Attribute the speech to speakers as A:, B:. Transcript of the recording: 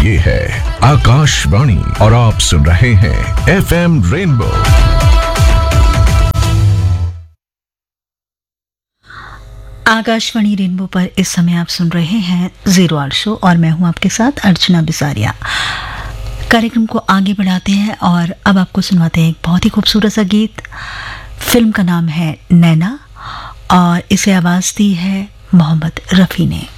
A: ये है आकाशवाणी और आप सुन रहे हैं एफएम रेनबो।
B: आकाशवाणी रेनबो पर इस समय आप सुन रहे हैं जीरो आवर शो और मैं हूं आपके साथ अर्चना बिसारिया। कार्यक्रम को आगे बढ़ाते हैं और अब आपको सुनवाते हैं एक बहुत ही खूबसूरत सा गीत। फिल्म का नाम है नैना और इसे आवाज़ दी है मोहम्मद रफ़ी ने।